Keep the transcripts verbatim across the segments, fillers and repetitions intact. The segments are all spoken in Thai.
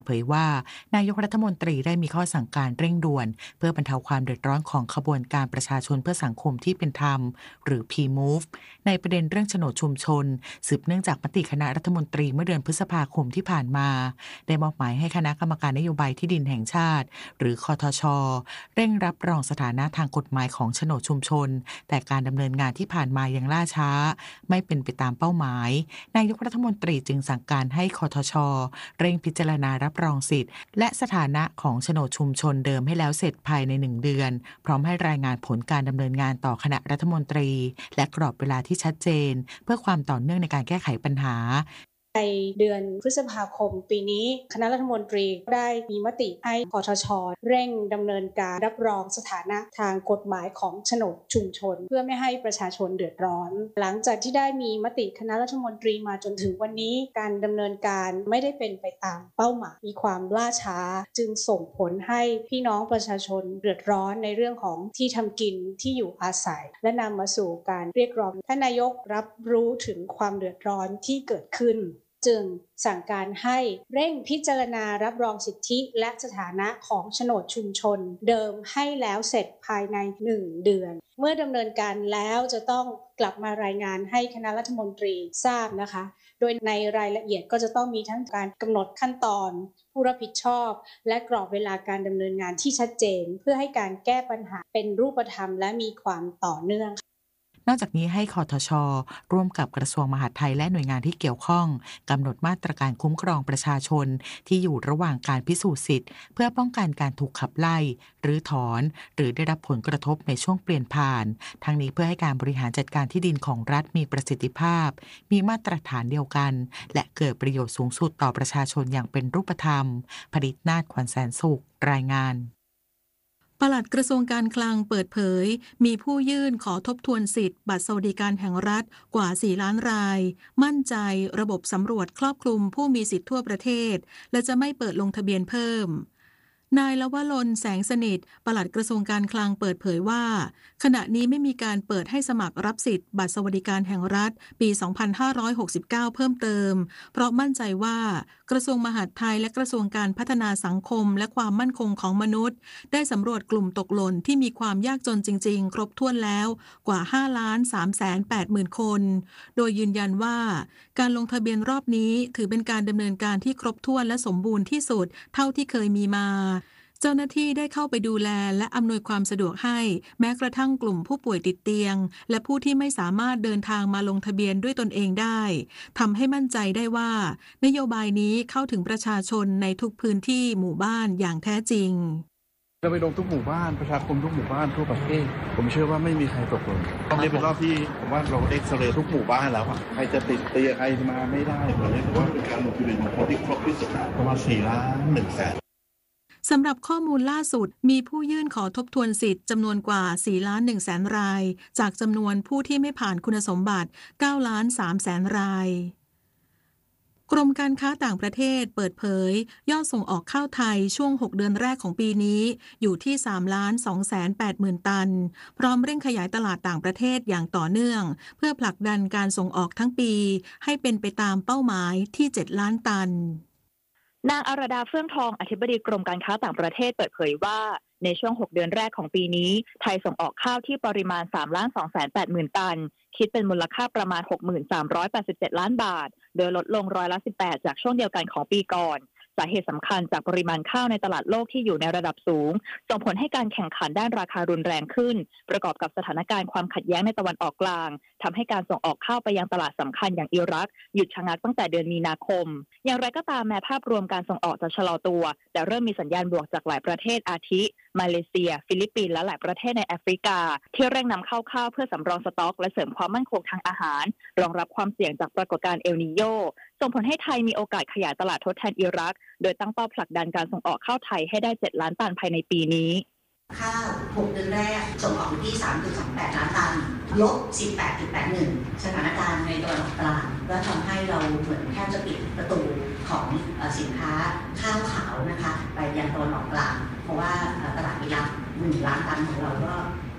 เผยว่านายกรัฐมนตรีได้มีข้อสั่งการเร่งด่วนเพื่อบรรเทาความเดือดร้อนของขบวนการประชาชนเพื่อสังคมที่เป็นธรรมหรือ พี มูฟ ในประเด็นเรื่องโฉนดชุมชนสืบเนื่องจากมติคณะรัฐมนตรีเมื่อเดือนพฤษภาคมที่ผ่านมาได้มอบหมายให้คณะกรรมการนโยบายที่ดินแห่งชาติหรือคทช.เร่งรับรองสถานะทางกฎหมายของโฉนดชุมชนแต่การดำเนินงานที่ผ่านมายังล่าช้าไม่เป็นไปตามเป้าหมายนายกรัฐมนตรีจึงสั่งการให้คทช.เร่งพิจารณารับรองสิทธิ์และสถานะของโฉนดชุมชนเดิมให้แล้วเสร็จภายในหนึ่งเดือนพร้อมให้รายงานผลการดำเนินงานต่อคณะรัฐมนตรีและกรอบเวลาที่ชัดเจนเพื่อความต่อเนื่องในการแก้ไขปัญหาในเดือนพฤษภาคมปีนี้คณะรัฐมนตรีได้มีมติให้คทช.เร่งดำเนินการรับรองสถานะทางกฎหมายของโฉนดชุมชนเพื่อไม่ให้ประชาชนเดือดร้อนหลังจากที่ได้มีมติคณะรัฐมนตรีมาจนถึงวันนี้การดำเนินการไม่ได้เป็นไปตามเป้าหมายมีความล่าช้าจึงส่งผลให้พี่น้องประชาชนเดือดร้อนในเรื่องของที่ทำกินที่อยู่อาศัยและนำมาสู่การเรียกร้องท่านนายกรับรู้ถึงความเดือดร้อนที่เกิดขึ้นจึงสั่งการให้เร่งพิจารณารับรองสิทธิและสถานะของโฉนดชุมชนเดิมให้แล้วเสร็จภายในหนึ่งเดือนเมื่อดำเนินการแล้วจะต้องกลับมารายงานให้คณะรัฐมนตรีทราบนะคะโดยในรายละเอียดก็จะต้องมีทั้งการกำหนดขั้นตอนผู้รับผิดชอบและกรอบเวลาการดำเนินงานที่ชัดเจนเพื่อให้การแก้ปัญหาเป็นรูปธรรมและมีความต่อเนื่องนอกจากนี้ให้คทช.ร่วมกับกระทรวงมหาดไทยและหน่วยงานที่เกี่ยวข้องกำหนดมาตรการคุ้มครองประชาชนที่อยู่ระหว่างการพิสูจน์สิทธิ์เพื่อป้องกันการถูกขับไล่หรือถอนหรือได้รับผลกระทบในช่วงเปลี่ยนผ่านทั้งนี้เพื่อให้การบริหารจัดการที่ดินของรัฐมีประสิทธิภาพมีมาตรฐานเดียวกันและเกิดประโยชน์สูงสุดต่อประชาชนอย่างเป็นรูปธรรมผลิตนาถ ขวัญแสนสุขรายงานปลัดกระทรวงการคลังเปิดเผยมีผู้ยื่นขอทบทวนสิทธิ์บัตรสวัสดิการแห่งรัฐกว่าสี่ล้านรายมั่นใจระบบสำรวจครอบคลุมผู้มีสิทธิ์ทั่วประเทศและจะไม่เปิดลงทะเบียนเพิ่มนายลวลนแสงสนิทปลัดกระทรวงการคลังเปิดเผยว่าขณะนี้ไม่มีการเปิดให้สมัครรับสิทธิ์บัตรสวัสดิการแห่งรัฐปีสองพันห้าร้อยหกสิบเก้าเพิ่มเติมเพราะมั่นใจว่ากระทรวงมหาดไทยและกระทรวงการพัฒนาสังคมและความมั่นคงของมนุษย์ได้สำรวจกลุ่มตกหล่นที่มีความยากจนจริงๆครบถ้วนแล้วกว่า ห้าล้านสามแสนแปดหมื่น คนโดยยืนยันว่าการลงทะเบียนรอบนี้ถือเป็นการดำเนินการที่ครบถ้วนและสมบูรณ์ที่สุดเท่าที่เคยมีมาเจ้าหน้าที่ได้เข้าไปดูแลและอำนวยความสะดวกให้แม้กระทั่งกลุ่มผู้ป่วยติดเตียงและผู้ที่ไม่สามารถเดินทางมาลงทะเบียนด้วยตนเองได้ทำให้มั่นใจได้ว่านโยบายนี้เข้าถึงประชาชนในทุกพื้นที่หมู่บ้านอย่างแท้จริงเราไปลงทุกหมู่บ้านประชาคมทุกหมู่บ้านทั่วประเทศผมเชื่อว่าไม่มีใครตกหล่นรอบนี้เป็นรอบที่ผมว่าเราเอ็กซเรย์ทุกหมู่บ้านแล้วอะใครจะติดเตียงใครมาไม่ได้ผมว่าเป็นการลงทะเบียนของคนที่ครบที่สุดประมาณสี่ล้านหนึ่งแสนสำหรับข้อมูลล่าสุดมีผู้ยื่นขอทบทวนสิทธิ์จำนวนกว่าสี่ล้านหนึ่งแสนรายจากจำนวนผู้ที่ไม่ผ่านคุณสมบัติเก้าล้านสามแสนรายกรมการค้าต่างประเทศเปิดเผยยอดส่งออกข้าวไทยช่วงหกเดือนแรกของปีนี้อยู่ที่สามล้านสองแสนแปดหมื่นตันพร้อมเร่งขยายตลาดต่างประเทศอย่างต่อเนื่องเพื่อผลักดันการส่งออกทั้งปีให้เป็นไปตามเป้าหมายที่เจ็ดล้านตันนางอรดาเฟื่องทองอธิบดีกรมการค้าต่างประเทศเปิดเผยว่าในช่วงหกเดือนแรกของปีนี้ไทยส่งออกข้าวที่ปริมาณ สามล้านสองแสนแปดหมื่น ตันคิดเป็นมูลค่าประมาณ หกพันสามร้อยแปดสิบเจ็ด ล้านบาทโดยลดลงร้อยละสิบแปดจากช่วงเดียวกันของปีก่อนสาเหตุสำคัญจากปริมาณข้าวในตลาดโลกที่อยู่ในระดับสูงส่งผลให้การแข่งขันด้านราคารุนแรงขึ้นประกอบกับสถานการณ์ความขัดแย้งในตะวันออกกลางทำให้การส่งออกข้าวไปยังตลาดสำคัญอย่างอิรักหยุดชะงักตั้งแต่เดือนมีนาคมอย่างไรก็ตามแม้ภาพรวมการส่งออกจะชะลอตัวแต่เริ่มมีสัญญาณบวกจากหลายประเทศอาทิมาเลเซียฟิลิปปินส์และหลายประเทศในแอฟริกาที่เร่งนำเข้าข้าวเพื่อสำรองสต็อกและเสริมความมั่นคงทางอาหารรองรับความเสี่ยงจากปรากฏการณ์เอลนีโญส่งผลให้ไทยมีโอกาสขยายตลาดทดแทนอิรักโดยตั้งเป้าผลักดันการส่งออกข้าวไทยให้ได้เจ็ดล้านตันภายในปีนี้ข้าวหกเดือนแรกส่งออกอยู่ที่ สามจุดสองแปด ล้านตันลบ สิบแปดจุดแปดหนึ่ง สถานการณ์ในตะวันออกกลางก็ทำให้เราเหมือนแทบจะปิดประตูของสินค้าข้าวขาวนะคะไปยังตะวันออกกลางเพราะว่าตลาดอิรักหนึ่งล้านตันของเราก็หายไป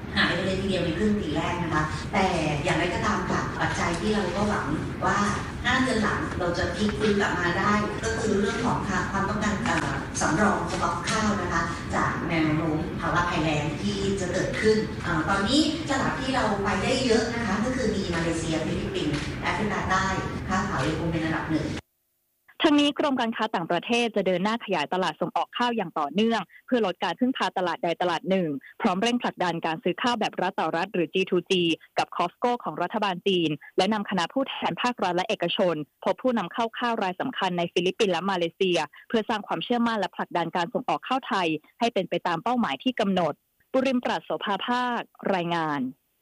อะเลยทีเดียวในครึ่งปีแรกนะคะแต่อย่างไรก็ตามค่ะปัจจัยที่เราก็หวังว่าห้าเดือนหลังเราจะพลิกฟื้นกลับมาได้ก็คือเรื่องของความต้องการสำรองสต็อกข้าวนะคะจากแนวโน้มภาวะภัยแล้งที่จะเกิดขึ้นตอนนี้ตลาดที่เราไปได้เยอะนะคะก็คือมีมาเลเซียฟิลิปปินส์แอฟริกาใต้ค้าขายยังคงเป็นอันดับหนึ่งทั้งนี้กรมการค้าต่างประเทศจะเดินหน้าขยายตลาดส่งออกข้าวอย่างต่อเนื่องเพื่อลดการพึ่งพาตลาดใดตลาดหนึ่งพร้อมเร่งผลักดันการซื้อข้าวแบบรัฐต่อรัฐหรือ จี ทู จี กับ Costco ของรัฐบาลจีนและนำคณะผู้แทนภาครัฐและเอกชนพบผู้นำเข้าข้าวรายสำคัญในฟิลิปปินส์และมาเลเซียเพื่อสร้างความเชื่อมั่นและผลักดันการส่งออกข้าวไทยให้เป็นไปตามเป้าหมายที่กำหนดปุริมปราศโสภาภาครายงาน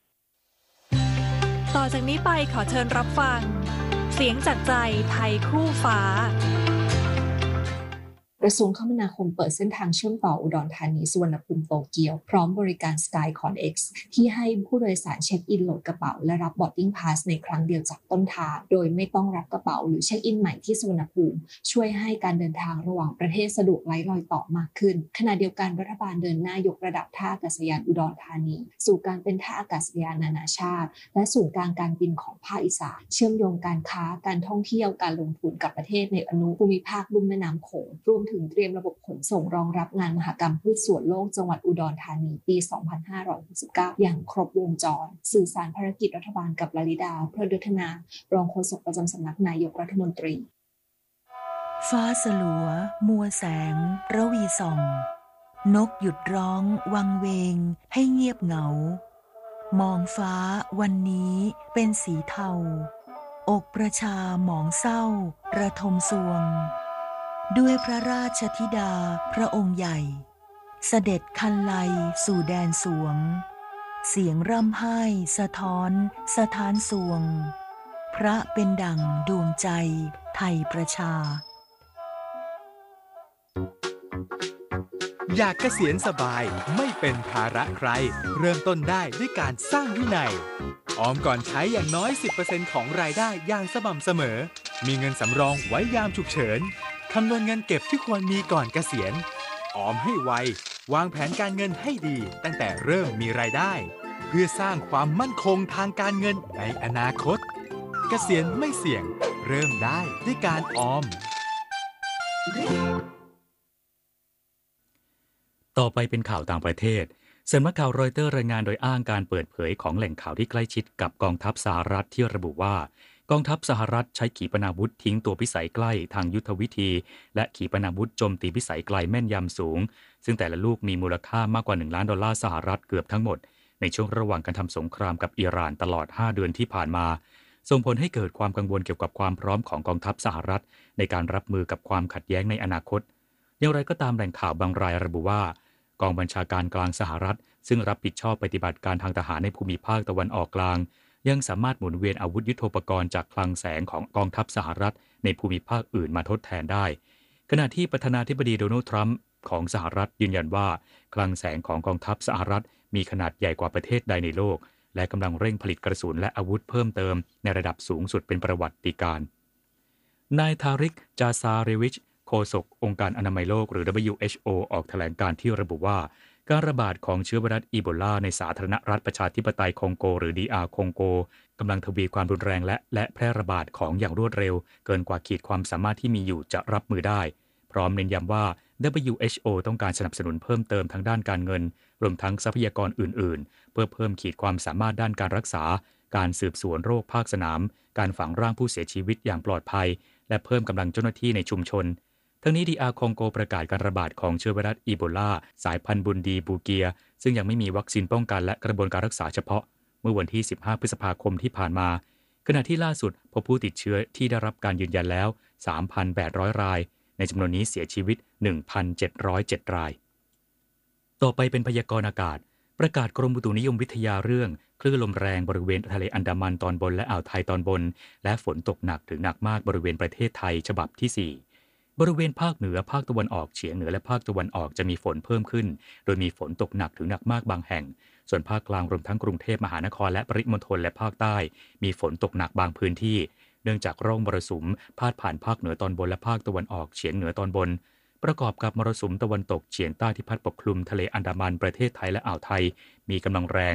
ต่อจากนี้ไปขอเชิญรับฟังเสียงจากใจไทยคู่ฟ้ากระทรวงคมนาคมเปิดเส้นทางเชื่อมต่ออุดรธานีสุวรรณภูมิโตเกียวพร้อมบริการ SkyCon X ที่ให้ผู้โดยสารเช็คอินโหลดกระเป๋าและรับ boarding pass ในครั้งเดียวจากต้นทางโดยไม่ต้องรับกระเป๋าหรือเช็คอินใหม่ที่สุวรรณภูมิช่วยให้การเดินทางระหว่างประเทศสะดวกไร้รอยต่อมากขึ้นขณะเดียวกันรัฐบาลเดินหน้ายกระดับท่าอากาศยานอุดรธานีสู่การเป็นท่าอากาศยานนานาชาติและศูนย์กลางการบินของภาคอีสานเชื่อมโยงการค้าการท่องเที่ยวการลงทุนกับประเทศในอนุภูมิภาคลุ่มแม่น้ำโขงรวมถึงเตรียมระบบขนส่งรองรับงานมหกรรมพืชสวนโลกจังหวัดอุดรธานีปี สองพันห้าร้อยหกสิบเก้า อย่างครบวงจรสื่อสารภารกิจรัฐบาลกับลลิดาเพลิดยุทธนารองโฆษกประจำสำนักนายกรัฐมนตรีฟ้าสลัวมัวแสงระวีส่องนกหยุดร้องวังเวงให้เงียบเหงามองฟ้าวันนี้เป็นสีเทาอกประชาหมองเศร้าระทมสวงด้วยพระราชธิดาพระองค์ใหญ่เสด็จคันไลสู่แดนสวงเสียงร่ำไห้สะท้อนสถานสวงพระเป็นดั่งดวงใจไทยประชาอยากเกษียณสบายไม่เป็นภาระใครเริ่มต้นได้ด้วยการสร้างวินัยออมก่อนใช้อย่างน้อย สิบเปอร์เซ็นต์ ของรายได้อย่างสม่ำเสมอมีเงินสำรองไว้ยามฉุกเฉินคำนวณเงินเก็บที่ควรมีก่อนเกษียณออมให้ไววางแผนการเงินให้ดีตั้งแต่เริ่มมีรายได้เพื่อสร้างความมั่นคงทางการเงินในอนาคตเกษียณไม่เสี่ยงเริ่มได้ด้วยการออมต่อไปเป็นข่าวต่างประเทศสำนักข่าวรอยเตอร์รายงานโดยอ้างการเปิดเผยของแหล่งข่าวที่ใกล้ชิดกับกองทัพสหรัฐที่ระบุว่ากองทัพสหรัฐใช้ขีปนาวุธทิ้งตัวพิสัยใกล้ทางยุทธวิธีและขีปนาวุธโจมตีพิสัยไกลแม่นยำสูงซึ่งแต่ละลูกมีมูลค่ามากกว่าหนึ่งล้านดอลลาร์สหรัฐเกือบทั้งหมดในช่วงระหว่างการทำสงครามกับอิหร่านตลอดห้าเดือนที่ผ่านมาส่งผลให้เกิดความกังวลเกี่ยวกับความพร้อมของกองทัพสหรัฐในการรับมือกับความขัดแย้งในอนาคตอย่างไรก็ตามแหล่งข่าวบางรายระบุว่ากองบัญชาการกลางสหรัฐซึ่งรับผิดชอบปฏิบัติการทางทหารในภูมิภาคตะวันออกกลางยังสามารถหมุนเวียนอาวุธยุทโธปกรณ์จากคลังแสงของกองทัพสหรัฐในภูมิภาคอื่นมาทดแทนได้ขณะที่ประธานาธิบดีโดนัลด์ทรัมป์ของสหรัฐยืนยันว่าคลังแสงของกองทัพสหรัฐมีขนาดใหญ่กว่าประเทศใดในโลกและกำลังเร่งผลิตกระสุนและอาวุธเพิ่มเติมในระดับสูงสุดเป็นประวัติการณ์นายทาริก จาซาเรวิชโฆษกองค์การอนามัยโลกหรือ ดับเบิลยู เอช โอ ออกแถลงการที่ระบุว่าการระบาดของเชื้อไวรัสอีโบลาในสาธารณรัฐประชาธิปไตยคองโกหรือ ดี อาร์ คองโกกำลังทวีความรุนแรงและและแพร่ระบาดของอย่างรวดเร็วเกินกว่าขีดความสามารถที่มีอยู่จะรับมือได้พร้อมเน้นย้ำว่า ดับเบิลยู เอช โอ ต้องการสนับสนุนเพิ่มเติมทางด้านการเงินรวมทั้งทรัพยากรอื่นๆเพื่อเพิ่มขีดความสามารถด้านการรักษาการสืบสวนโรคภาคสนามการฝังร่างผู้เสียชีวิตอย่างปลอดภัยและเพิ่มกำลังเจ้าหน้าที่ในชุมชนทั้งนี้ ดี อาร์ คองโกประกาศการระบาดของเชื้อไวรัสอีโบลาสายพันธุ์บุนดีบูเกียซึ่งยังไม่มีวัคซีนป้องกันและกระบวนการรักษาเฉพาะเมื่อวันที่สิบห้าพฤษภาคมที่ผ่านมาขณะที่ล่าสุดพบผู้ติดเชื้อที่ได้รับการยืนยันแล้ว สามพันแปดร้อย รายในจำนวนนี้เสียชีวิต หนึ่งพันเจ็ดร้อยเจ็ด รายต่อไปเป็นพยากรณ์อากาศประกาศกรมอุตุนิยมวิทยาเรื่องคลื่นลมแรงบริเวณทะเลอันดามันตอนบนและอ่าวไทยตอนบนและฝนตกหนักถึงหนักมากบริเวณประเทศไทยฉบับที่สี่บริเวณภาคเหนือภาคตะวันออกเฉียงเหนือและภาคตะวันออกจะมีฝนเพิ่มขึ้นโดยมีฝนตกหนักถึงหนักมากบางแห่งส่วนภาคกลางรวมทั้งกรุงเทพมหานครและปริมณฑลและภาคใต้มีฝนตกหนักบางพื้นที่เนื่องจากร่องมรสุมพาดผ่านภาคเหนือตอนบนและภาคตะวันออกเฉียงเหนือตอนบนประกอบกับมรสุมตะวันตกเฉียงใต้ที่พัดปกคลุมทะเลอันดามันประเทศไทยและอ่าวไทยมีกำลังแรง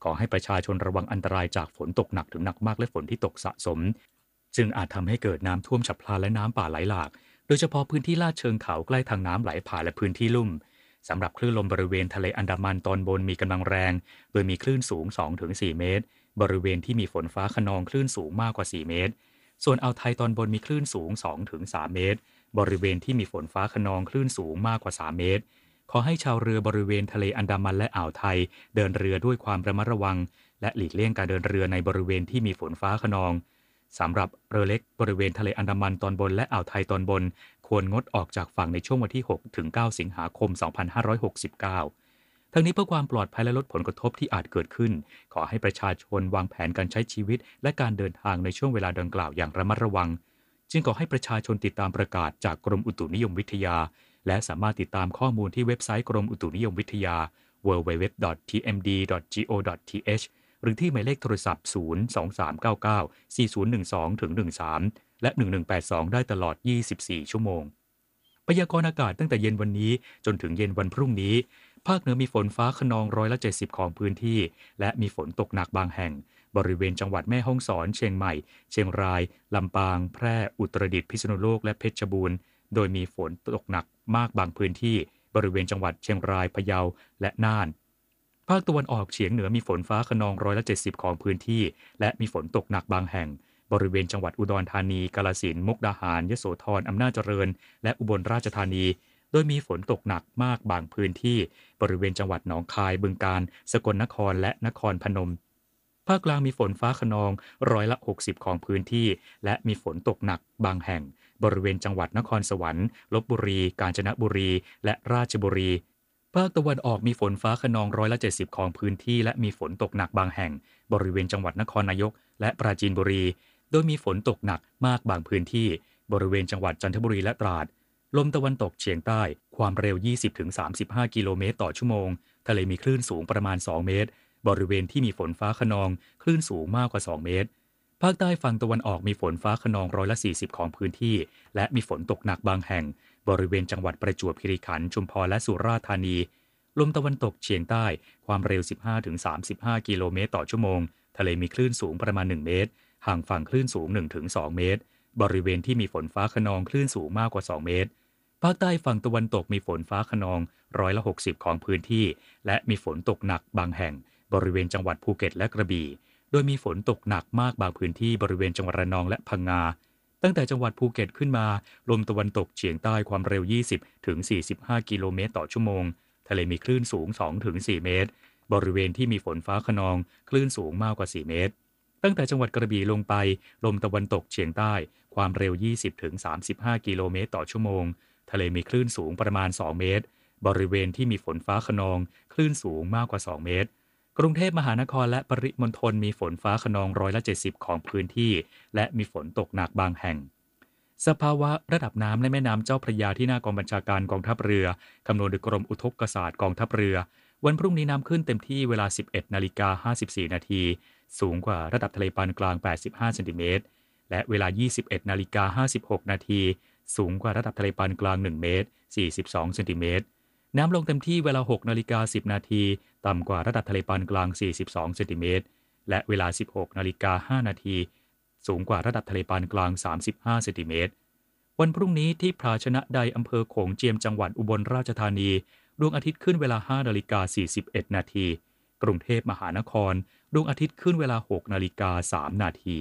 ขอให้ประชาชนระวังอันตรายจากฝนตกหนักถึงหนักมากและฝนที่ตกสะสมซึ่งอาจทำให้เกิดน้ำท่วมฉับพลันและน้ำป่าไหลหลากโดยเฉพาะพื้นที่ลาดเชิงเขาใกล้ทางน้ำไหลผ่านและพื้นที่ลุ่มสำหรับคลื่นลมบริเวณทะเลอันดามันตอนบนมีกำลังแรงโดยมีคลื่นสูง สองถึงสี่ เมตรบริเวณที่มีฝนฟ้าคะนองคลื่นสูงมากกว่าสี่เมตรส่วนอ่าวไทยตอนบนมีคลื่นสูง สองถึงสาม เมตรบริเวณที่มีฝนฟ้าคะนองคลื่นสูงมากกว่าสามเมตรขอให้ชาวเรือบริเวณทะเลอันดามันและอ่าวไทยเดินเรือด้วยความระมัดระวังและหลีกเลี่ยงการเดินเรือในบริเวณที่มีฝนฟ้าคะนองสำหรับเรือเล็กบริเวณทะเลอันดามันตอนบนและอ่าวไทยตอนบนควรงดออกจากฝั่งในช่วงวันที่หกถึงเก้าสิงหาคมสองพันห้าร้อยหกสิบเก้าทั้งนี้เพื่อความปลอดภัยและลดผลกระทบที่อาจเกิดขึ้นขอให้ประชาชนวางแผนการใช้ชีวิตและการเดินทางในช่วงเวลาดังกล่าวอย่างระมัดระวังจึงขอให้ประชาชนติดตามประกาศจากกรมอุตุนิยมวิทยาและสามารถติดตามข้อมูลที่เว็บไซต์กรมอุตุนิยมวิทยา ดับเบิลยู ดับเบิลยู ดับเบิลยู ดอท ที เอ็ม ดี ดอท จี โอ ดอท ที เอช หรือที่หมายเลขโทรศัพท์ ศูนย์ สอง สาม เก้า เก้า สี่ ศูนย์ หนึ่ง สอง หนึ่ง สาม และ หนึ่ง หนึ่ง แปด สอง ได้ตลอด ยี่สิบสี่ ชั่วโมงพยากรณ์อากาศตั้งแต่เย็นวันนี้จนถึงเย็นวันพรุ่งนี้ภาคเหนือมีฝนฟ้าคะนองร้อยละเจ็ดสิบของพื้นที่และมีฝนตกหนักบางแห่งบริเวณจังหวัดแม่ฮ่องสอนเชียงใหม่เชียงรายลำปางแพร่อุตรดิตถ์พิษณุโลกและเพชรบูรณ์โดยมีฝนตกหนักมากบางพื้นที่บริเวณจังหวัดเชียงรายพะเยาและน่านภาคตะวันออกเฉียงเหนือมีฝนฟ้าคะนองร้อยละเจ็ดสิบของพื้นที่และมีฝนตกหนักบางแห่งบริเวณจังหวัดอุดรธานีกาฬสินธุ์มุกดาหารยโสธรอำนาจเจริญและอุบลราชธานีโดยมีฝนตกหนักมากบางพื้นที่บริเวณจังหวัดหนองคายบึงกาฬสกลนครและนครพนมภาคกลางมีฝนฟ้าคะนองร้อยละหกสิบของพื้นที่และมีฝนตกหนักบางแห่งบริเวณจังหวัดนครสวรรค์ลพบุรีกาญจนบุรีและราชบุรีภาคตะวันออกมีฝนฟ้าคะนองร้อยละเจ็ดสิบของพื้นที่และมีฝนตกหนักบางแห่งบริเวณจังหวัดนครนายกและปราจีนบุรีโดยมีฝนตกหนักมากบางพื้นที่บริเวณจังหวัดจันทบุรีและตราดลมตะวันตกเฉียงใต้ความเร็ว ยี่สิบถึงสามสิบห้า กิโลเมตรต่อชั่วโมงทะเลมีคลื่นสูงประมาณสองเมตรบริเวณที่มีฝนฟ้าคะนองคลื่นสูงมากกว่าสองเมตรภาคใต้ฝั่งตะวันออกมีฝนฟ้าคะนองร้อยละสี่สิบของพื้นที่และมีฝนตกหนักบางแห่งบริเวณจังหวัดประจวบคีรีขันธ์ชุมพรและสุราษฎร์ธานีลมตะวันตกเฉียงใต้ความเร็ว สิบห้าถึงสามสิบห้า กิโลเมตรต่อชั่วโมงทะเลมีคลื่นสูงประมาณหนึ่งเมตรห่างฝั่งคลื่นสูง หนึ่งถึงสอง เมตรบริเวณที่มีฝนฟ้าคะนองคลื่นสูงมากกว่าสองเมตรภาคใต้ฝั่งตะวันตกมีฝนฟ้าคะนองร้อยละหกสิบของพื้นที่และมีฝนตกหนักบางแห่งบริเวณจังหวัดภูเก็ตและกระบี่โดยมีฝนตกหนักมากบางพื้นที่บริเวณจังหวัดระนองและพังงาตั้งแต่จังหวัดภูเก็ตขึ้นมาลมตะวันตกเฉียงใต้ความเร็ว ยี่สิบถึงสี่สิบห้า กิโลเมตรต่อชั่วโมงทะเลมีคลื่นสูง สองถึงสี่ เมตรบริเวณที่มีฝนฟ้าคะนองคลื่นสูงมากกว่าสี่เมตรตั้งแต่จังหวัดกระบี่ลงไปลมตะวันตกเฉียงใต้ความเร็ว ยี่สิบถึงสามสิบห้า กิโลเมตรต่อชั่วโมงทะเลมีคลื่นสูงประมาณสองเมตรบริเวณที่มีฝนฟ้าคะนองคลื่นสูงมากกว่าสองเมตรกรุงเทพมหานครและปริมณฑลมีฝนฟ้าคะนองร้อยละเจ็ดสิบของพื้นที่และมีฝนตกหนักบางแห่งสภาวะระดับน้ำในแม่น้ำเจ้าพระยาที่หน้ากองบัญชาการกองทัพเรือคำนวณโดยกรมอุทกศาสตร์กองทัพเรือวันพรุ่งนี้น้ำขึ้นเต็มที่เวลา สิบเอ็ดนาฬิกาห้าสิบสี่ นาทีสูงกว่าระดับทะเลปานกลางแปดสิบห้าเซนติเมตรและเวลา ยี่สิบเอ็ดนาฬิกาห้าสิบหก นาทีสูงกว่าระดับทะเลปานกลางหนึ่งเมตรสี่สิบสองเซนติเมตรน้ำลงเต็มที่เวลา หกนาฬิกาสิบ นาทีต่ำกว่าระดับทะเลปานกลางสี่สิบสองเซนติเมตรและเวลา สิบหกนาฬิกาห้า นาทีสูงกว่าระดับทะเลปานกลางสามสิบห้าเซนติเมตรวันพรุ่งนี้ที่พราชนะใดอำเภอโขงเจียมจังหวัดอุบลราชธานีดวงอาทิตย์ขึ้นเวลา ห้านาฬิกาสี่สิบเอ็ด นาทีกรุงเทพมหานครดวงอาทิตย์ขึ้นเวลา หกนาฬิกาสาม นาที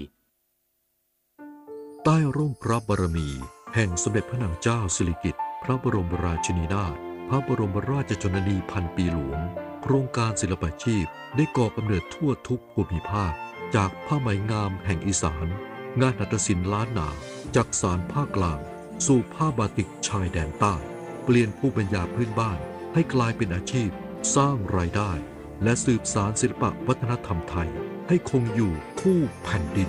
ใต้ร่มพระบารมีแห่งสมเด็จพระนางเจ้าสิริกิติ์พระบรมราชินีนาถพระบรมราชชนนีพันปีหลวงโครงการศิลปาชีพได้ก่อกำเนิดทั่วทุกภูมิภาคจากผ้าไหมงามแห่งอีสานงานหัตถศิลป์ล้านนาจากสานภาคกลางสู่ผ้าบาติกชายแดนใต้เปลี่ยนภูมิปัญญาพื้นบ้านให้กลายเป็นอาชีพสร้างรายได้และสืบสานศิลปวัฒนธรรมไทยให้คงอยู่คู่แผ่นดิน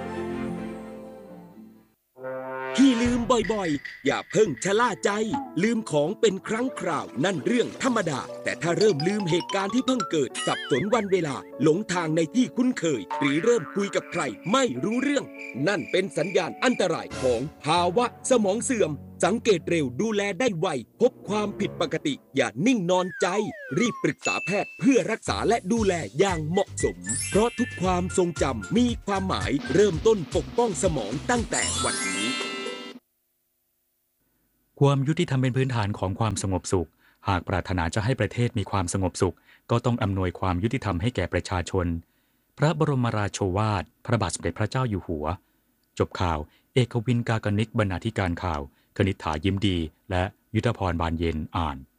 ที่ลืมบ่อยๆอย่าเพิ่งชะล่าใจลืมของเป็นครั้งคราวนั่นเรื่องธรรมดาแต่ถ้าเริ่มลืมเหตุการณ์ที่เพิ่งเกิดสับสนวันเวลาหลงทางในที่คุ้นเคยหรือเริ่มคุยกับใครไม่รู้เรื่องนั่นเป็นสัญญาณอันตรายของภาวะสมองเสื่อมสังเกตเร็วดูแลได้ไวพบความผิดปกติอย่านิ่งนอนใจรีบปรึกษาแพทย์เพื่อรักษาและดูแลอย่างเหมาะสมเพราะทุกความทรงจำมีความหมายเริ่มต้นปกป้องสมองตั้งแต่วันนี้ความยุติธรรมเป็นพื้นฐานของความสงบสุขหากปรารถนาจะให้ประเทศมีความสงบสุขก็ต้องอำนวยความยุติธรรมให้แก่ประชาชนพระบรมราโชวาทพระบาทสมเด็จพระเจ้าอยู่หัวจบข่าวเอกวินกากนิกบรรณาธิการข่าวคณิษฐายิ้มดีและยุทธพรบานเย็นอ่าน